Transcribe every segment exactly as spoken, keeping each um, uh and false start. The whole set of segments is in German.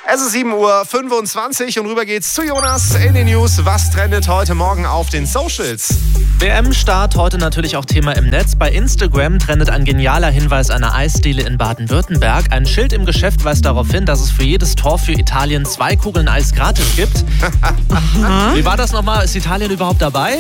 Es ist sieben Uhr fünfundzwanzig und rüber geht's zu Jonas in den News. Was trendet heute Morgen auf den Socials? W M-Start, heute natürlich auch Thema im Netz. Bei Instagram trendet ein genialer Hinweis einer Eisdiele in Baden-Württemberg. Ein Schild im Geschäft weist darauf hin, dass es für jedes Tor für Italien zwei Kugeln Eis gratis gibt. Wie war das nochmal? Ist Italien überhaupt dabei?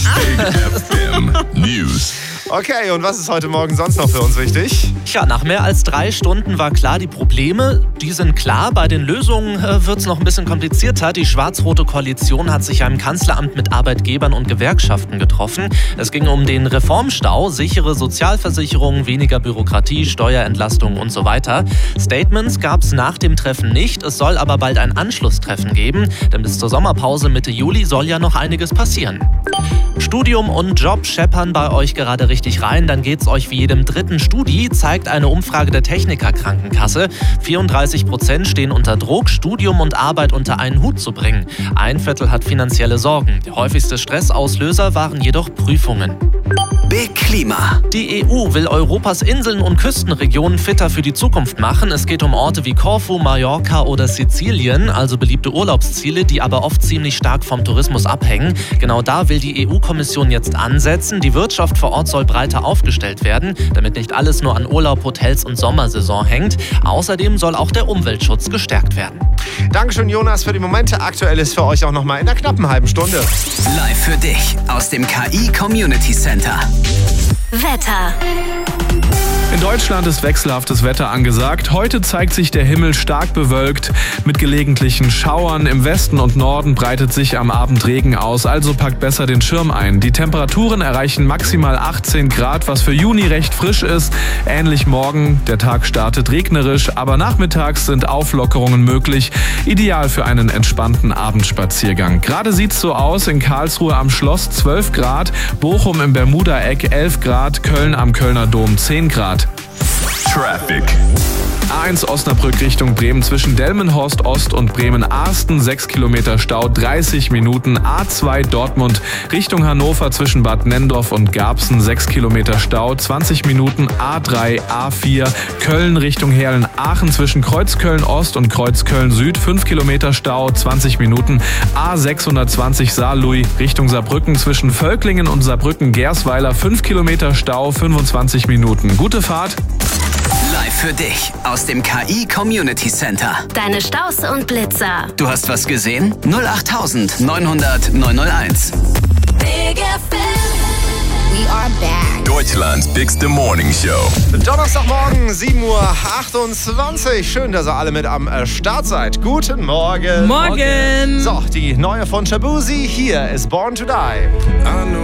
News. Okay, und was ist heute Morgen sonst noch für uns wichtig? Tja, nach mehr als drei Stunden war klar, die Probleme, die sind klar. Bei den Lösungen äh, wird es noch ein bisschen komplizierter. Die schwarz-rote Koalition hat sich ja im Kanzleramt mit Arbeitgebern und Gewerkschaften getroffen. Es ging um den Reformstau, sichere Sozialversicherungen, weniger Bürokratie, Steuerentlastung und so weiter. Statements gab es nach dem Treffen nicht. Es soll aber bald ein Anschlusstreffen geben, denn bis zur Sommerpause Mitte Juli soll ja noch einiges passieren. Studium und Job scheppern bei euch gerade richtig rein, dann geht's euch wie jedem dritten Studi, zeigt eine Umfrage der Techniker-Krankenkasse. vierunddreißig Prozent stehen unter Druck, Studium und Arbeit unter einen Hut zu bringen. Ein Viertel hat finanzielle Sorgen. Der häufigste Stressauslöser waren jedoch Prüfungen. Big Klima. Die E U will Europas Inseln und Küstenregionen fitter für die Zukunft machen. Es geht um Orte wie Korfu, Mallorca oder Sizilien, also beliebte Urlaubsziele, die aber oft ziemlich stark vom Tourismus abhängen. Genau da will die E U-Kommission jetzt ansetzen. Die Wirtschaft vor Ort soll breiter aufgestellt werden, damit nicht alles nur an Urlaub, Hotels und Sommersaison hängt. Außerdem soll auch der Umweltschutz gestärkt werden. Dankeschön, Jonas, für die Momente. Aktuell ist für euch auch noch mal in der knappen halben Stunde. Live für dich aus dem K I Community Center. Wetter. In Deutschland ist wechselhaftes Wetter angesagt. Heute zeigt sich der Himmel stark bewölkt mit gelegentlichen Schauern. Im Westen und Norden breitet sich am Abend Regen aus, also packt besser den Schirm ein. Die Temperaturen erreichen maximal achtzehn Grad, was für Juni recht frisch ist. Ähnlich morgen, der Tag startet regnerisch, aber nachmittags sind Auflockerungen möglich. Ideal für einen entspannten Abendspaziergang. Gerade sieht's so aus, in Karlsruhe am Schloss zwölf Grad, Bochum im Bermuda-Eck elf Grad, Köln am Kölner Dom zehn Grad. Traffic. A eins Osnabrück Richtung Bremen zwischen Delmenhorst Ost und Bremen-Arsten, sechs Kilometer Stau, dreißig Minuten. A zwei Dortmund Richtung Hannover zwischen Bad Nenndorf und Garbsen, sechs Kilometer Stau, zwanzig Minuten. A drei, A vier Köln Richtung Herlen-Aachen zwischen Kreuzköln Ost und Kreuzköln Süd, fünf Kilometer Stau, zwanzig Minuten. A sechshundertzwanzig Saarlouis Richtung Saarbrücken zwischen Völklingen und Saarbrücken-Gersweiler, fünf Kilometer Stau, fünfundzwanzig Minuten. Gute Fahrt. Live für dich aus dem K I Community Center. Deine Staus und Blitzer. Du hast was gesehen? null acht neun hundert neunhunderteins. Big F M. We are back. Deutschlands bigste Morning Show. Donnerstagmorgen, sieben Uhr achtundzwanzig. Schön, dass ihr alle mit am Start seid. Guten Morgen. Morgen. So, die neue von Shabuzi. Hier ist Born to Die.